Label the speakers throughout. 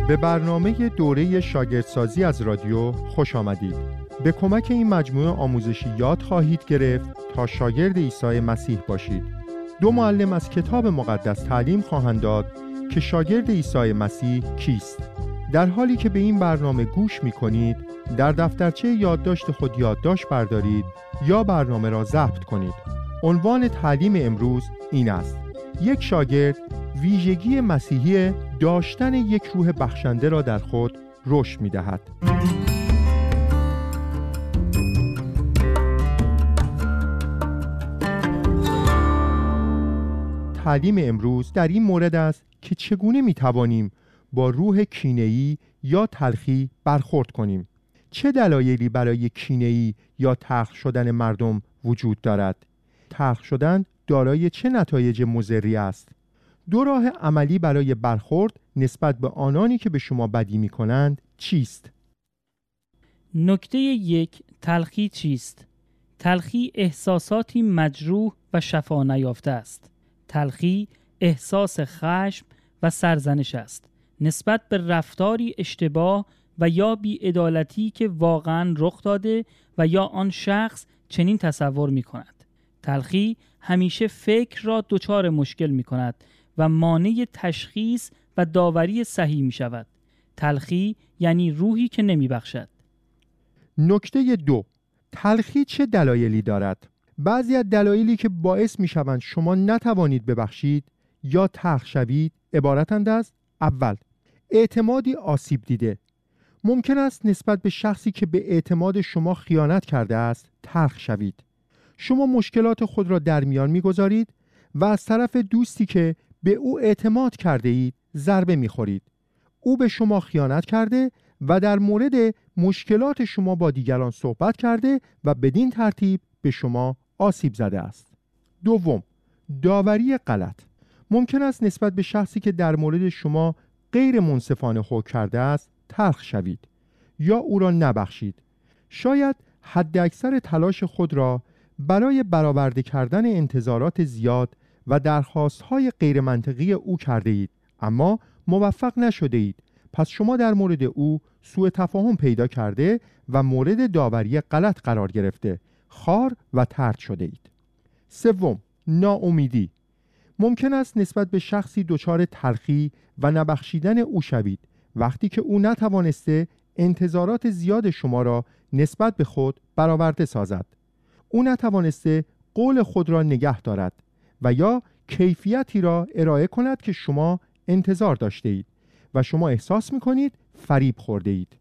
Speaker 1: به برنامه دوره شاگردسازی از رادیو خوش آمدید. به کمک این مجموعه آموزشی یاد خواهید گرفت تا شاگرد عیسی مسیح باشید. 2 معلم از کتاب مقدس تعلیم خواهند داد که شاگرد عیسی مسیح کیست. در حالی که به این برنامه گوش می کنید، در دفترچه یادداشت خود یادداشت بردارید یا برنامه را ضبط کنید. عنوان تعلیم امروز این است: یک شاگرد ویژگی مسیحی داشتن یک روح بخشنده را در خود رشد می دهد. تعلیم امروز در این مورد است که چگونه می توانیم با روح کینه‌ای یا تلخی برخورد کنیم. چه دلایلی برای کینه‌ای یا تلخ شدن مردم وجود دارد؟ تلخ شدن دارای چه نتایج مضری است؟ 2 راه عملی برای برخورد نسبت به آنانی که به شما بدی می کنند چیست؟
Speaker 2: نکته 1. تلخی چیست؟ تلخی احساساتی مجروح و شفا نیافته است. تلخی احساس خشم و سرزنش است نسبت به رفتاری اشتباه و یا بی‌عدالتی که واقعاً رخ داده و یا آن شخص چنین تصور می کند. تلخی همیشه فکر را دچار مشکل می کند و مانع تشخیص و داوری صحیح می شود. تلخی یعنی روحی که نمی بخشد.
Speaker 1: نکته 2. تلخی چه دلایلی دارد؟ بعضی از دلایلی که باعث می شوند شما نتوانید ببخشید یا تلخ شوید عبارتند از: اول، اعتمادی آسیب دیده. ممکن است نسبت به شخصی که به اعتماد شما خیانت کرده است تلخ شوید. شما مشکلات خود را در میان می‌گذارید و از طرف دوستی که به او اعتماد کرده اید ضربه می‌خورید. او به شما خیانت کرده و در مورد مشکلات شما با دیگران صحبت کرده و بدین ترتیب به شما آسیب زده است. دوم، داوری غلط. ممکن است نسبت به شخصی که در مورد شما غیر منصفانه حکم کرده است تلخ شوید یا او را نبخشید. شاید حداکثر تلاش خود را برای برآورده کردن انتظارات زیاد و درخواست‌های غیر منطقی او کرده اید، اما موفق نشده اید. پس شما در مورد او سوء تفاهم پیدا کرده و مورد داوری غلط قرار گرفته، خوار و طرد شده اید. سوم، ناامیدی. ممکن است نسبت به شخصی دچار تلخی و نبخشیدن او شوید وقتی که او نتوانسته انتظارات زیاد شما را نسبت به خود برآورده سازد. او نتوانسته قول خود را نگه دارد و یا کیفیتی را ارائه کند که شما انتظار داشته اید و شما احساس می‌کنید فریب خورده اید.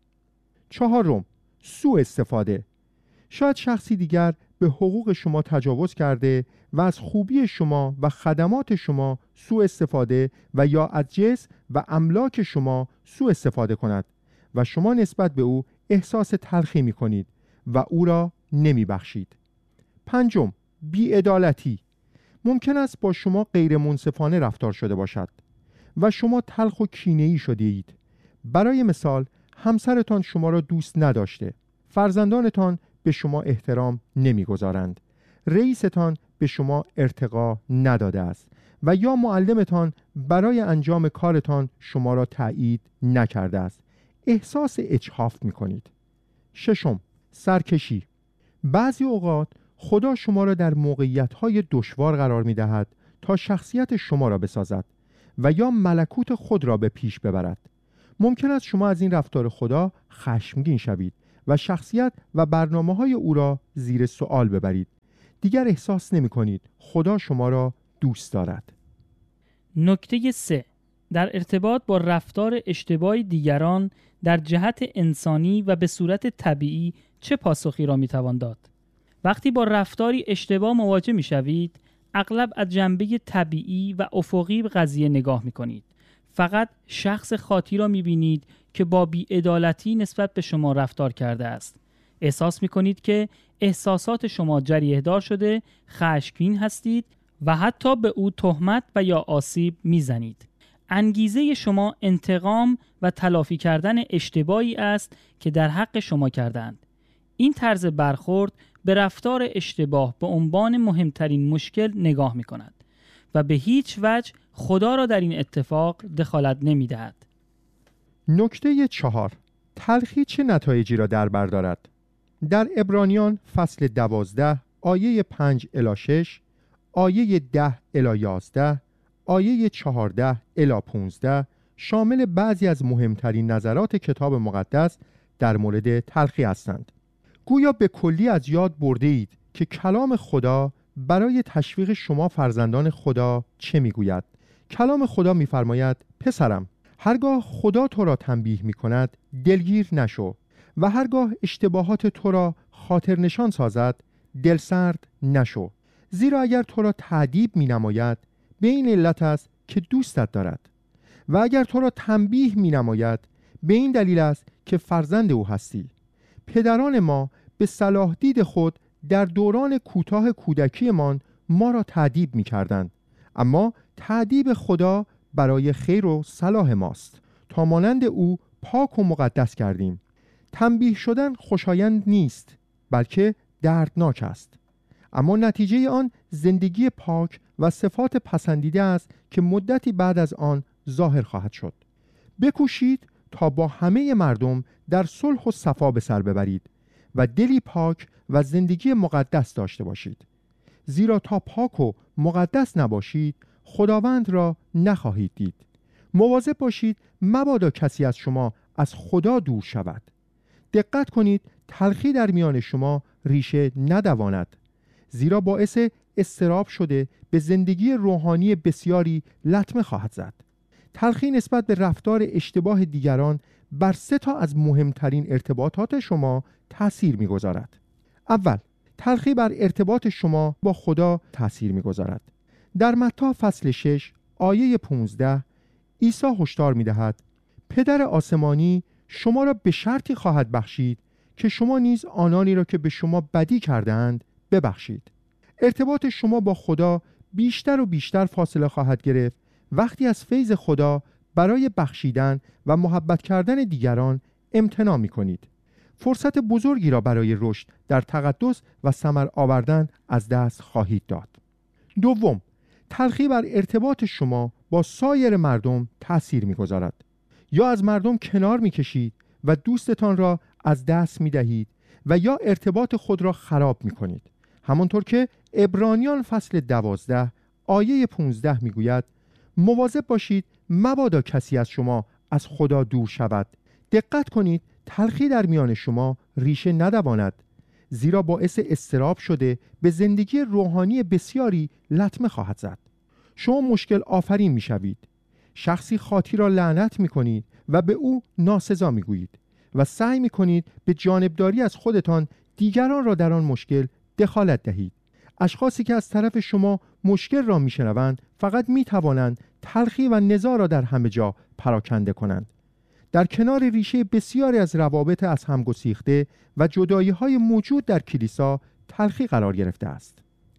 Speaker 1: چهارم، سوء استفاده. شاید شخصی دیگر به حقوق شما تجاوز کرده و از خوبی شما و خدمات شما سوء استفاده و یا از جنس و املاک شما سوء استفاده کند و شما نسبت به او احساس تلخی می کنید و او را نمی بخشید. پنجم، بی‌عدالتی. ممکن است با شما غیر منصفانه رفتار شده باشد و شما تلخ و کینه‌ای شده اید. برای مثال، همسرتان شما را دوست نداشته، فرزندانتان به شما احترام نمی‌گذارند، رئیستان به شما ارتقا نداده است و یا معلمتان برای انجام کارتان شما را تایید نکرده است. احساس اجحاف می‌کنید. ششم، سرکشی. بعضی اوقات خدا شما را در موقعیت‌های دشوار قرار می‌دهد تا شخصیت شما را بسازد و یا ملکوت خود را به پیش ببرد. ممکن است شما از این رفتار خدا خشمگین شوید و شخصیت و برنامه‌های او را زیر سوال ببرید. دیگر احساس نمی‌کنید خدا شما را دوست دارد.
Speaker 2: نکته 3. در ارتباط با رفتار اشتباه دیگران در جهت انسانی و به صورت طبیعی چه پاسخی را می‌توان داد؟ وقتی با رفتاری اشتباه مواجه می‌شوید، اغلب از جنبه طبیعی و افقی به قضیه نگاه می‌کنید. فقط شخص خاطی را می‌بینید که با بی‌عدالتی نسبت به شما رفتار کرده است. احساس می‌کنید که احساسات شما جریحه‌دار شده، خشمگین هستید و حتی به او تهمت و یا آسیب می‌زنید. انگیزه شما انتقام و تلافی کردن اشتباهی است که در حق شما کردند. این طرز برخورد به رفتار اشتباه به عنوان مهمترین مشکل نگاه می‌کند و به هیچ وجه خدا را در این اتفاق دخالت نمی‌دهد.
Speaker 1: نکته 4. تلخی چه نتایجی را در بر دارد؟ در عبرانیان فصل 12 آیه 5 الی 6، آیه 10 الی 11، آیه 14 الی 15 شامل بعضی از مهمترین نظرات کتاب مقدس در مورد تلخی هستند. گویا به کلی از یاد برده اید که کلام خدا برای تشویق شما فرزندان خدا چه میگوید؟ کلام خدا میفرماید پسرم، هرگاه خدا تو را تنبیه میکند دلگیر نشو و هرگاه اشتباهات تو را خاطر نشان سازد دل سرد نشو، زیرا اگر تو را تأدیب مینماید به این علت است که دوستت دارد و اگر تو را تنبیه مینماید به این دلیل است که فرزند او هستی. پدران ما به صلاح دید خود در دوران کوتاه کودکیمان ما را تأدیب می‌کردند، اما تأدیب خدا برای خیر و صلاح ماست تا مانند او پاک و مقدس کردیم. تنبیه شدن خوشایند نیست بلکه دردناک است، اما نتیجه آن زندگی پاک و صفات پسندیده است که مدتی بعد از آن ظاهر خواهد شد. بکوشید تا با همه مردم در صلح و صفا به سر ببرید و دلی پاک و زندگی مقدس داشته باشید، زیرا تا پاک و مقدس نباشید خداوند را نخواهید دید. مواظب باشید مبادا کسی از شما از خدا دور شود. دقت کنید تلخی در میان شما ریشه ندواند، زیرا باعث اضطراب شده به زندگی روحانی بسیاری لطمه خواهد زد. تلخی نسبت به رفتار اشتباه دیگران بر 3 تا از مهمترین ارتباطات شما تأثیر می‌گذارد. اول، تلخی بر ارتباط شما با خدا تأثیر می‌گذارد. در متی فصل 6 آیه 15 عیسی هشدار می‌دهد پدر آسمانی شما را به شرطی خواهد بخشید که شما نیز آنانی را که به شما بدی کردند ببخشید. ارتباط شما با خدا بیشتر و بیشتر فاصله خواهد گرفت وقتی از فیض خدا برای بخشیدن و محبت کردن دیگران امتناع می‌کنید. فرصت بزرگی را برای رشد در تقدس و ثمر آوردن از دست خواهید داد. دوم، تلخی بر ارتباط شما با سایر مردم تأثیر می‌گذارد. یا از مردم کنار می‌کشید و دوستتان را از دست می‌دهید و یا ارتباط خود را خراب می‌کنید. همانطور که عبرانیان فصل 12 آیه 15 می‌گوید مواظب باشید مبادا کسی از شما از خدا دور شود. دقت کنید تلخی در میان شما ریشه ندواند، زیرا باعث اضطراب شده به زندگی روحانی بسیاری لطمه خواهد زد. شما مشکل آفرین می‌شوید. شخصی خاطی را لعنت می‌کنید و به او ناسزا می‌گویید و سعی می‌کنید به جانبداری از خودتان دیگران را در آن مشکل دخالت دهید. اشخاصی که از طرف شما مشکل را می‌شنوند فقط می‌توانند تلخی و نزاع را در همه جا پراکنده کنند. در کنار ریشه بسیاری از روابط از هم گسیخته و جدایی‌های موجود در کلیسا تلخی قرار گرفته است.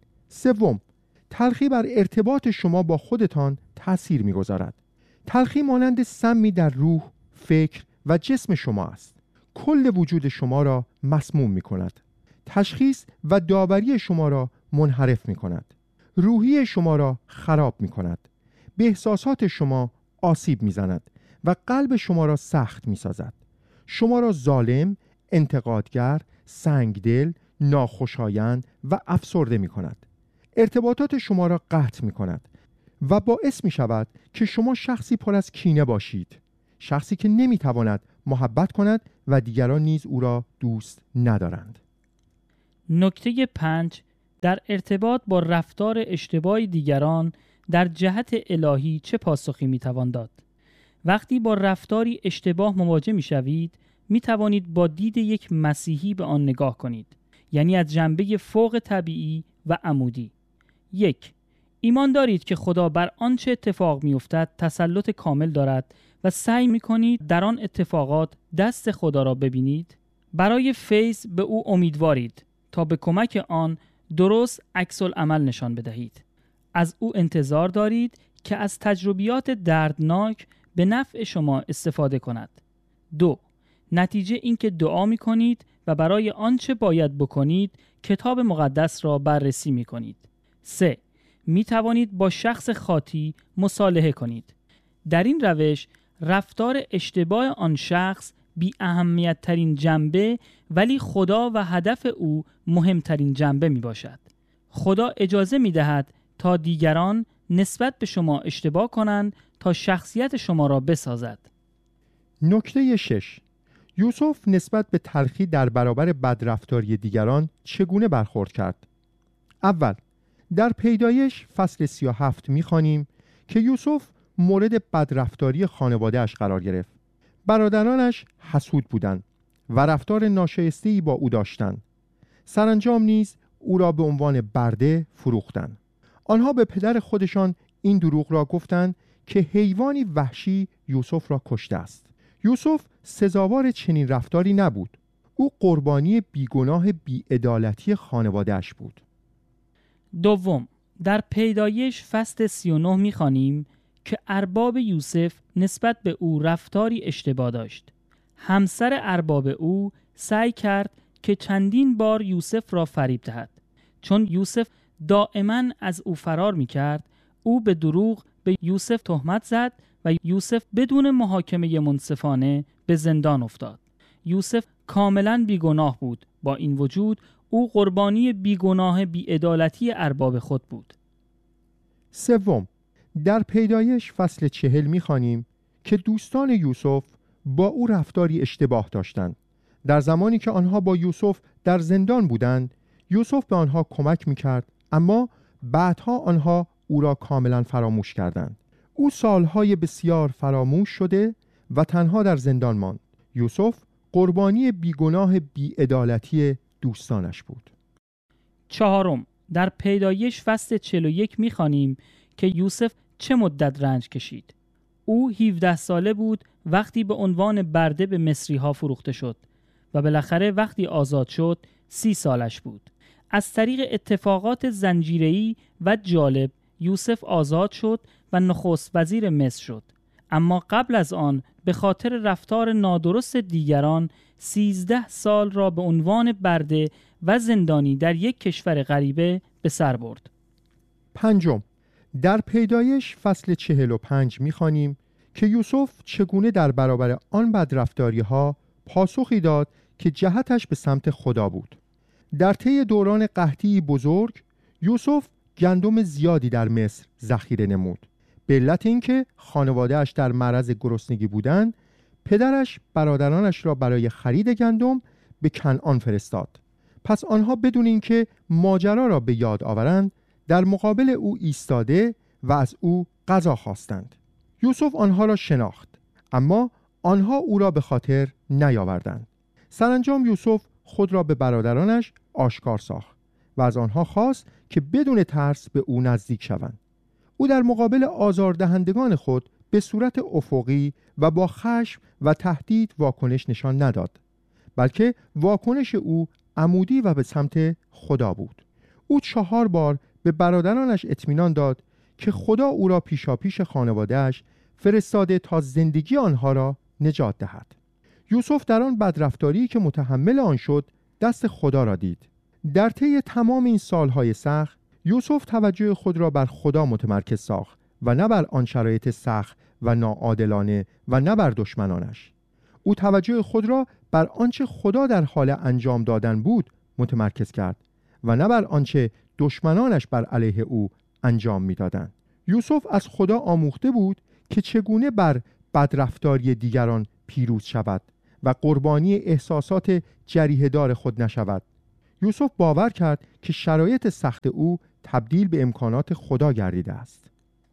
Speaker 1: سوم، تلخی بر ارتباط شما با خودتان تأثیر می‌گذارد. تلخی مانند سمی در روح، فکر و جسم شما است. کل وجود شما را مسموم می‌کند. تشخیص و داوری شما را منحرف می‌کند. روحی شما را خراب می‌کند. به احساسات شما آسیب می‌زند و قلب شما را سخت می‌سازد. شما را ظالم، انتقادگر، سنگدل، ناخوشایند و افسرده می‌کند. ارتباطات شما را قطع می‌کند و باعث می‌شود که شما شخصی پر از کینه باشید. شخصی که نمی‌تواند محبت کند و دیگران نیز او را دوست ندارند.
Speaker 2: نکته 5 در ارتباط با رفتار اشتباه دیگران در جهت الهی چه پاسخی میتوان داد؟ وقتی با رفتاری اشتباه مواجه میشوید میتوانید با دید یک مسیحی به آن نگاه کنید، یعنی از جنبه فوق طبیعی و عمودی. 1. ایمان دارید که خدا بر آنچه اتفاق میافتد تسلط کامل دارد و سعی میکنید در آن اتفاقات دست خدا را ببینید؟ برای فیض به او امیدوارید تا به کمک آن درست عکس العمل نشان بدهید. از او انتظار دارید که از تجربیات دردناک به نفع شما استفاده کند. 2. نتیجه این که دعا می کنید و برای آنچه باید بکنید کتاب مقدس را بررسی می کنید. 3. می توانید با شخص خاطی مصالحه کنید. در این روش رفتار اشتباه آن شخص بی اهمیت ترین جنبه ولی خدا و هدف او مهمترین جنبه می باشد. خدا اجازه می دهد تا دیگران نسبت به شما اشتباه کنند تا شخصیت شما را بسازد.
Speaker 1: نکته 6. یوسف نسبت به تلخی در برابر بدرفتاری دیگران چگونه برخورد کرد؟ اول، در پیدایش فصل 37 می‌خوانیم که یوسف مورد بدرفتاری خانواده‌اش قرار گرفت. برادرانش حسود بودند و رفتار ناشایسته‌ای با او داشتند. سرانجام نیز او را به عنوان برده فروختند. آنها به پدر خودشان این دروغ را گفتند که حیوانی وحشی یوسف را کشته است. یوسف سزاوار چنین رفتاری نبود. او قربانی بیگناه بی‌عدالتی خانواده‌اش بود.
Speaker 2: دوم، در پیدایش فصل 39 می‌خوانیم که ارباب یوسف نسبت به او رفتاری اشتباه داشت. همسر ارباب او سعی کرد که چندین بار یوسف را فریب دهد. چون یوسف دائما از او فرار می‌کرد، او به دروغ به یوسف تهمت زد و یوسف بدون محاکمه منصفانه به زندان افتاد. یوسف کاملا بیگناه بود. با این وجود او قربانی بیگناه بی‌عدالتی ارباب خود بود.
Speaker 1: سوم، در پیدایش فصل 40 می‌خوانیم که دوستان یوسف با او رفتاری اشتباه داشتند. در زمانی که آنها با یوسف در زندان بودند، یوسف به آنها کمک می‌کرد، اما بعدها آنها او را کاملا فراموش کردند. او سالهای بسیار فراموش شده و تنها در زندان ماند. یوسف قربانی بیگناه بی‌عدالتی دوستانش بود.
Speaker 2: چهارم، در پیدایش فصل 41 می‌خوانیم که یوسف چه مدت رنج کشید. او 17 ساله بود وقتی به عنوان برده به مصری‌ها فروخته شد و بالاخره وقتی آزاد شد 30 سالش بود. از طریق اتفاقات زنجیره‌ای و جالب یوسف آزاد شد و نخست وزیر مصر شد. اما قبل از آن به خاطر رفتار نادرست دیگران 13 سال را به عنوان برده و زندانی در یک کشور غریبه به سر برد.
Speaker 1: پنجم، در پیدایش فصل 45 می‌خوانیم که یوسف چگونه در برابر آن بدرفتاری‌ها پاسخی داد که جهتش به سمت خدا بود. در طی دوران قحطی بزرگ یوسف گندم زیادی در مصر ذخیره نمود. به علت اینکه خانواده‌اش در معرض گرسنگی بودند، پدرش برادرانش را برای خرید گندم به کنعان فرستاد. پس آنها بدون اینکه ماجرا را به یاد آورند در مقابل او ایستاده و از او غذا خواستند. یوسف آنها را شناخت، اما آنها او را به خاطر نیاوردند. سرانجام یوسف خود را به برادرانش آشکار ساخت و از آنها خواست که بدون ترس به او نزدیک شوند. او در مقابل آزاردهندگان خود به صورت افقی و با خشم و تهدید واکنش نشان نداد، بلکه واکنش او عمودی و به سمت خدا بود. او 4 بار به برادرانش اطمینان داد که خدا او را پیشاپیش خانواده‌اش فرستاده تا زندگی آنها را نجات دهد. یوسف در آن بدرفتاری که متحمل آن شد دست خدا را دید. در طی تمام این سالهای سخت یوسف توجه خود را بر خدا متمرکز ساخت و نه بر آن شرایط سخت و ناعادلانه و نه بر دشمنانش. او توجه خود را بر آنچه خدا در حال انجام دادن بود متمرکز کرد و نه بر آنچه دشمنانش بر علیه او انجام می‌دادند. یوسف از خدا آموخته بود که چگونه بر بدرفتاری دیگران پیروز شود و قربانی احساسات جریحه‌دار خود نشود. یوسف باور کرد که شرایط سخت او تبدیل به امکانات خدا گردیده است.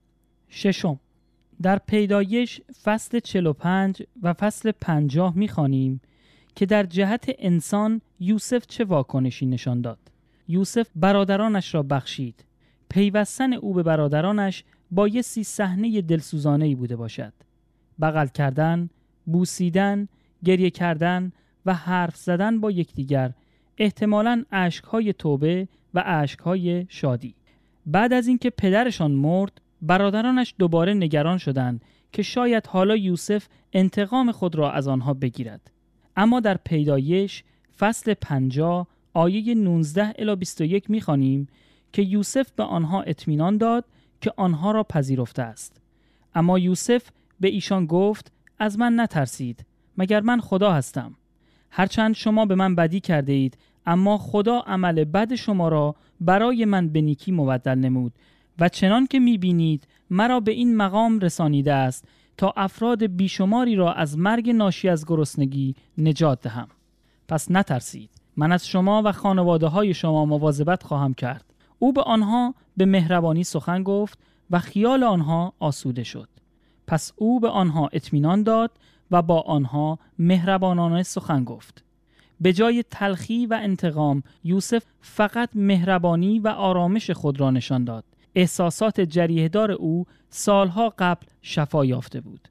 Speaker 2: ششم، در پیدایش فصل 45 و فصل 50 می‌خوانیم که در جهت انسان یوسف چه واکنشی نشان داد. یوسف برادرانش را بخشید. پیوستن او به برادرانش بایستی صحنه دلسوزانه‌ای بوده باشد. بغل کردن، بوسیدن، گریه کردن و حرف زدن با یکدیگر، احتمالاً اشک‌های توبه و اشک‌های شادی. بعد از اینکه پدرشان مرد، برادرانش دوباره نگران شدند که شاید حالا یوسف انتقام خود را از آنها بگیرد. اما در پیدایش فصل 50 آیه 19 الی 21 می‌خوانیم که یوسف به آنها اطمینان داد که آنها را پذیرفته است. اما یوسف به ایشان گفت از من نترسید، مگر من خدا هستم. هرچند شما به من بدی کرده اید، اما خدا عمل بد شما را برای من به نیکی مبدل نمود و چنان که می‌بینید مرا به این مقام رسانیده است تا افراد بیشماری را از مرگ ناشی از گرسنگی نجات دهم. پس نترسید، من از شما و خانواده‌های شما مواظبت خواهم کرد. او به آنها به مهربانی سخن گفت و خیال آنها آسوده شد. پس او به آنها اطمینان داد و با آنها مهربانانه سخن گفت. به جای تلخی و انتقام، یوسف فقط مهربانی و آرامش خود را نشان داد. احساسات جریحه‌دار او سالها قبل شفا یافته بود.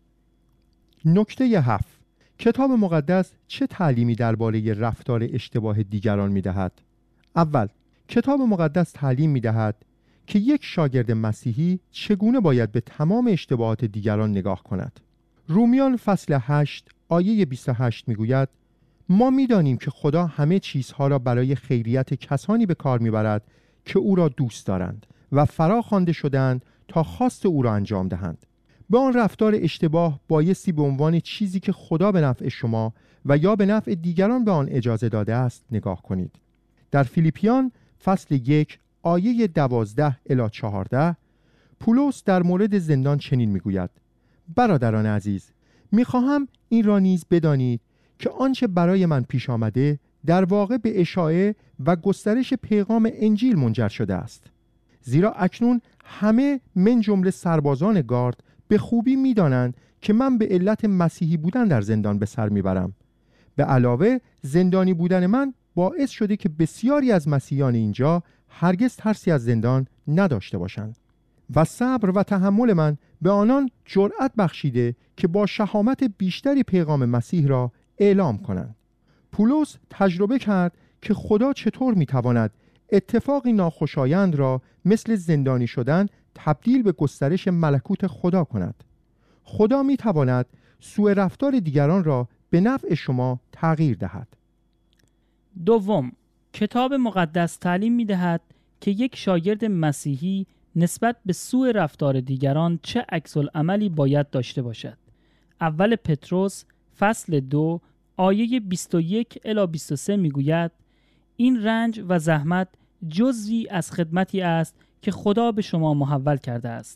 Speaker 1: نکته 7. کتاب مقدس چه تعلیمی درباره رفتار اشتباه دیگران می‌دهد؟ اول، کتاب مقدس تعلیم می‌دهد که یک شاگرد مسیحی چگونه باید به تمام اشتباهات دیگران نگاه کند. رومیان فصل 8 آیه 28 می‌گوید: ما می‌دانیم که خدا همه چیزها را برای خیریت کسانی به کار می‌برد که او را دوست دارند و فرا خوانده شدند تا خواست او را انجام دهند. به آن رفتار اشتباه بایستی به عنوان چیزی که خدا به نفع شما و یا به نفع دیگران به آن اجازه داده است نگاه کنید. در فیلیپیان فصل 1 آیه 12 الی 14 پولس در مورد زندان چنین میگوید: برادران عزیز، میخواهم این را نیز بدانید که آنچه برای من پیش آمده در واقع به اشاعه و گسترش پیغام انجیل منجر شده است. زیرا اکنون همه من جمله سربازان گارد به خوبی می‌دانند که من به علت مسیحی بودن در زندان به سر میبرم. به علاوه زندانی بودن من باعث شده که بسیاری از مسیحیان اینجا هرگز ترسی از زندان نداشته باشند و صبر و تحمل من به آنان جرأت بخشیده که با شهامت بیشتری پیغام مسیح را اعلام کنند. پولس تجربه کرد که خدا چطور میتواند اتفاقی ناخوشایند را مثل زندانی شدن تبدیل به گسترش ملکوت خدا کند. خدا میتواند سوء رفتار دیگران را به نفع شما تغییر دهد.
Speaker 2: دوم، کتاب مقدس تعلیم می‌دهد که یک شاگرد مسیحی نسبت به سوء رفتار دیگران چه عکس‌العملی باید داشته باشد. اول پتروس فصل 2 آیه 21 الی 23 میگوید: این رنج و زحمت جزئی از خدمتی است که خدا به شما محول کرده است.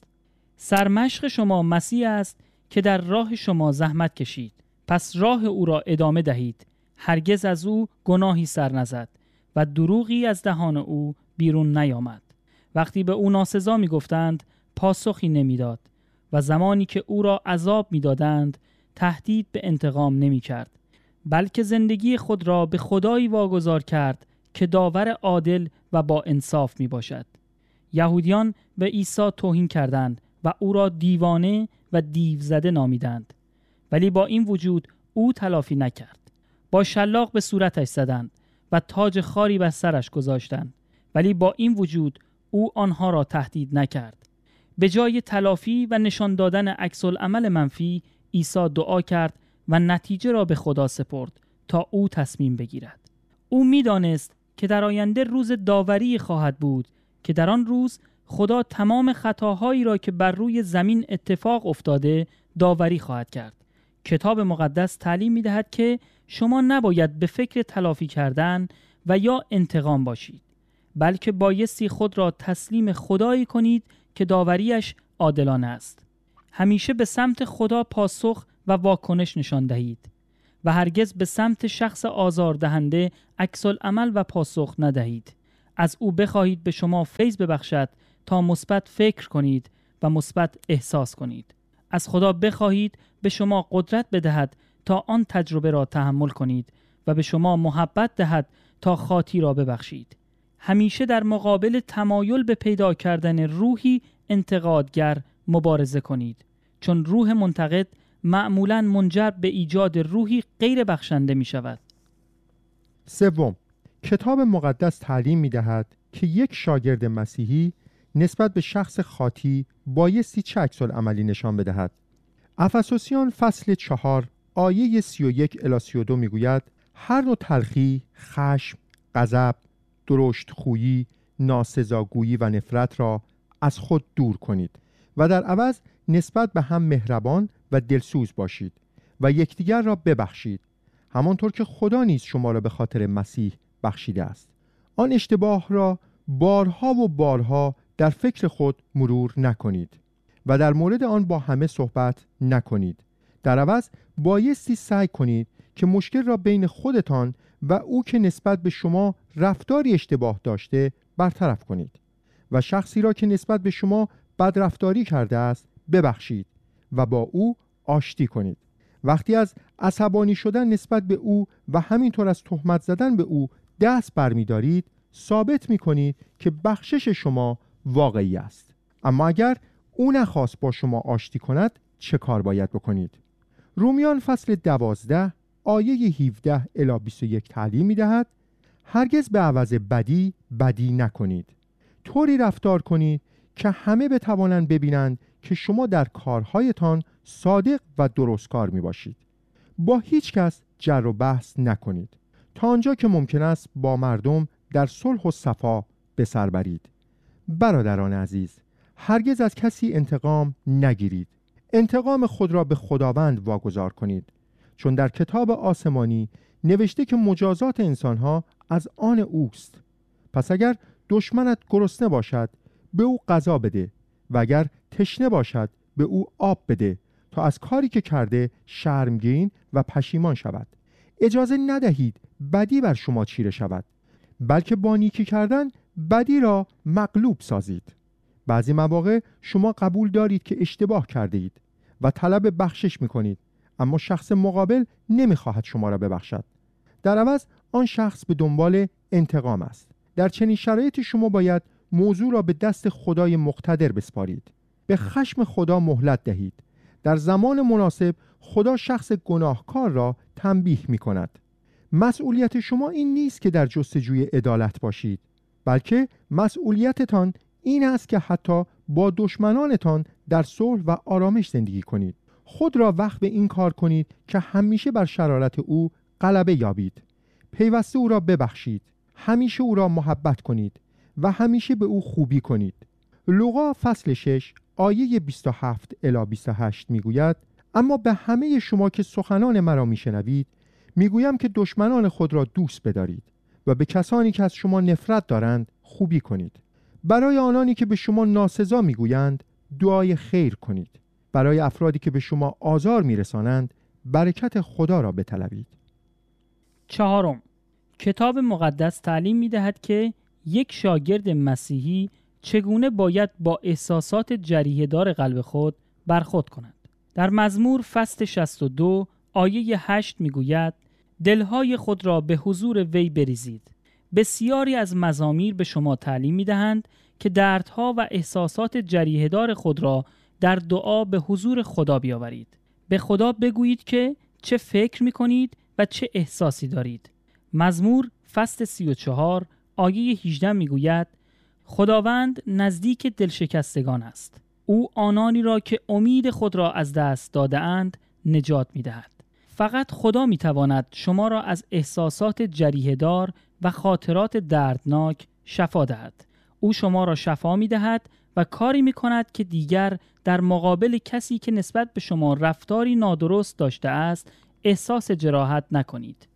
Speaker 2: سرمشق شما مسیح است که در راه شما زحمت کشید. پس راه او را ادامه دهید. هرگز از او گناهی سر نزد و دروغی از دهان او بیرون نیامد. وقتی به او ناسزا می گفتند پاسخی نمی داد و زمانی که او را عذاب می دادند تهدید به انتقام نمی کرد، بلکه زندگی خود را به خدایی واگذار کرد که داور عادل و با انصاف می باشد. یهودیان به عیسی توهین کردند و او را دیوانه و دیوزده نامیدند، ولی با این وجود او تلافی نکرد. با شلاق به صورتش زدند و تاج خاری بر سرش گذاشتند، ولی با این وجود او آنها را تهدید نکرد. به جای تلافی و نشان دادن عکس‌العمل منفی، عیسی دعا کرد و نتیجه را به خدا سپرد تا او تصمیم بگیرد. او می‌دانست که در آینده روز داوری خواهد بود که در آن روز خدا تمام خطاهایی را که بر روی زمین اتفاق افتاده داوری خواهد کرد. کتاب مقدس تعلیم می‌دهد که شما نباید به فکر تلافی کردن و یا انتقام باشید، بلکه بایستی خود را تسلیم خدایی کنید که داوریش عادلانه است. همیشه به سمت خدا پاسخ و واکنش نشان دهید و هرگز به سمت شخص آزاردهنده عکس‌العمل و پاسخ ندهید. از او بخواهید به شما فیض ببخشد تا مثبت فکر کنید و مثبت احساس کنید. از خدا بخواهید به شما قدرت بدهد تا آن تجربه را تحمل کنید و به شما محبت دهد تا خاطی را ببخشید. همیشه در مقابل تمایل به پیدا کردن روحی انتقادگر مبارزه کنید، چون روح منتقد معمولاً منجر به ایجاد روحی غیر بخشنده می شود.
Speaker 1: سوم، کتاب مقدس تعلیم می دهد که یک شاگرد مسیحی نسبت به شخص خاطی بایستی چه عکس‌العملی نشان بدهد. افسوسیان فصل 4 آیه 31 الی 32 می گوید: هر نوع تلخی، خشم، غضب، درشت خویی، ناسزاگویی و نفرت را از خود دور کنید و در عوض نسبت به هم مهربان و دلسوز باشید و یکدیگر را ببخشید، همانطور که خدا نیز شما را به خاطر مسیح بخشیده است. آن اشتباه را بارها و بارها در فکر خود مرور نکنید و در مورد آن با همه صحبت نکنید. در عوض بایستی سعی کنید که مشکل را بین خودتان و او که نسبت به شما رفتاری اشتباه داشته برطرف کنید و شخصی را که نسبت به شما بدرفتاری کرده است ببخشید و با او آشتی کنید. وقتی از عصبانی شدن نسبت به او و همینطور از تهمت زدن به او دست برمی‌دارید، ثابت می‌کنید که بخشش شما واقعی است. اما اگر او نخواست با شما آشتی کند، چه کار باید بکنید؟ رومیان فصل 12 آیه 17 الی 21 تعلیم می‌دهد: هرگز به عوض بدی بدی نکنید. طوری رفتار کنید که همه بتوانند ببینند که شما در کارهایتان صادق و درستکار میباشید. با هیچ کس جر و بحث نکنید. تا آنجا که ممکن است با مردم در صلح و صفا به سر برید. برادران عزیز، هرگز از کسی انتقام نگیرید. انتقام خود را به خداوند واگذار کنید، چون در کتاب آسمانی نوشته که مجازات انسانها از آن اوست. پس اگر دشمنت گرسنه باشد به او غذا بده و اگر تشنه باشد به او آب بده، تا از کاری که کرده شرمگین و پشیمان شود. اجازه ندهید بدی بر شما چیره شود، بلکه با نیکی کردن بدی را مغلوب سازید. بعضی مواقع شما قبول دارید که اشتباه کرده اید و طلب بخشش میکنید، اما شخص مقابل نمیخواهد شما را ببخشد. در عوض آن شخص به دنبال انتقام است. در چنین شرایطی شما باید موضوع را به دست خدای مقتدر بسپارید. به خشم خدا مهلت دهید. در زمان مناسب خدا شخص گناهکار را تنبیه می کند. مسئولیت شما این نیست که در جستجوی عدالت باشید، بلکه مسئولیتتان این است که حتی با دشمنانتان در صلح و آرامش زندگی کنید. خود را وقف به این کار کنید که همیشه بر شرارت او غلبه یابید. پیوسته او را ببخشید، همیشه او را محبت کنید و همیشه به او خوبی کنید. لوقا فصل 6 آیه 27 الی 28 میگوید: اما به همه شما که سخنان مرا میشنوید میگویم که دشمنان خود را دوست بدارید و به کسانی که از شما نفرت دارند خوبی کنید. برای آنانی که به شما ناسزا میگویند دعای خیر کنید. برای افرادی که به شما آزار میرسانند برکت خدا را بطلبید.
Speaker 2: 4. کتاب مقدس تعلیم می‌دهد که یک شاگرد مسیحی چگونه باید با احساسات جریحه‌دار قلب خود برخورد کند. در مزمور فصل 62 آیه 8 میگوید: دلهای خود را به حضور وی بریزید. بسیاری از مزامیر به شما تعلیم می‌دهند که دردها و احساسات جریحه‌دار خود را در دعا به حضور خدا بیاورید. به خدا بگویید که چه فکر می‌کنید و چه احساسی دارید. مزمور فصل 34 آیه 18 میگوید: خداوند نزدیک دلشکستگان است. او آنانی را که امید خود را از دست داده اند نجات می‌دهد. فقط خدا می‌تواند شما را از احساسات جریحه‌دار و خاطرات دردناک شفا دهد. او شما را شفا می‌دهد و کاری می‌کند که دیگر در مقابل کسی که نسبت به شما رفتاری نادرست داشته است احساس جراحت نکنید.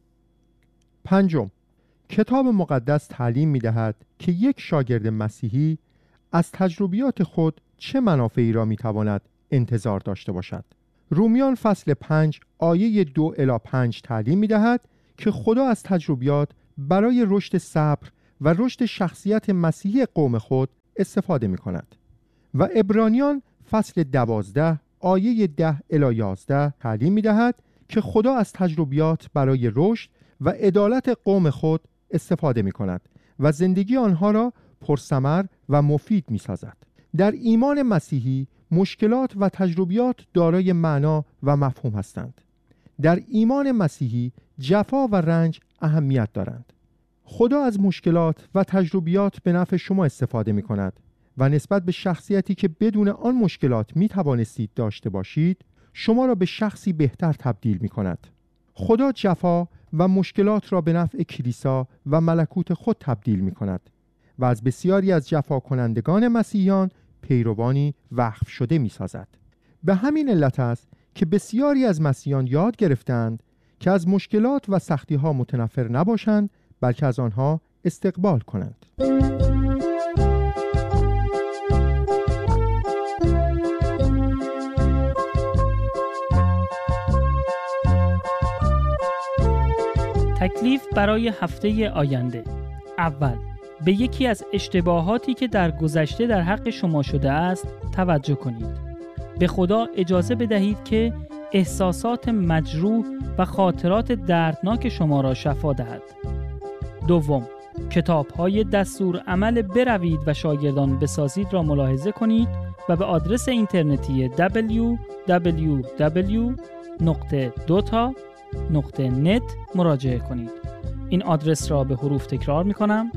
Speaker 1: 5. کتاب مقدس تعلیم می‌دهد که یک شاگرد مسیحی از تجربیات خود چه منافعی را می‌تواند انتظار داشته باشد. رومیان فصل 5 آیه 2 الی 5 تعلیم می‌دهد که خدا از تجربیات برای رشد صبر و رشد شخصیت مسیحی قوم خود استفاده می‌کند. و عبرانیان فصل 12 آیه 10 الی 11 تعلیم می‌دهد که خدا از تجربیات برای رشد و عدالت قوم خود استفاده می‌کند و زندگی آنها را پرثمر و مفید می‌سازد. در ایمان مسیحی مشکلات و تجربیات دارای معنا و مفهوم هستند. در ایمان مسیحی جفا و رنج اهمیت دارند. خدا از مشکلات و تجربیات به نفع شما استفاده می‌کند و نسبت به شخصیتی که بدون آن مشکلات می‌توانستید داشته باشید شما را به شخصی بهتر تبدیل می‌کند. خدا جفا و مشکلات را به نفع کلیسا و ملکوت خود تبدیل می‌کند و از بسیاری از جفا کنندگان مسیحیان پیروانی وقف شده می‌سازد. به همین علت است که بسیاری از مسیحیان یاد گرفتند که از مشکلات و سختی‌ها متنفر نباشند، بلکه از آنها استقبال کنند.
Speaker 2: تکلیف برای هفته آینده. اول، به یکی از اشتباهاتی که در گذشته در حق شما شده است توجه کنید. به خدا اجازه بدهید که احساسات مجروح و خاطرات دردناک شما را شفا دهد. دوم، کتاب‌های دستور عمل بروید و شاگردان بسازید را ملاحظه کنید و به آدرس اینترنتی www.dota.net مراجعه کنید. این آدرس را به حروف تکرار می کنم: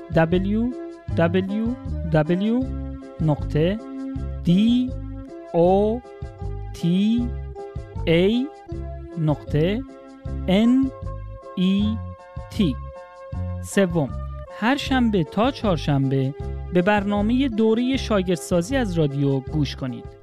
Speaker 2: www.dota.net. سوم، هر شنبه تا چهارشنبه به برنامه دوره شاگردسازی از رادیو گوش کنید.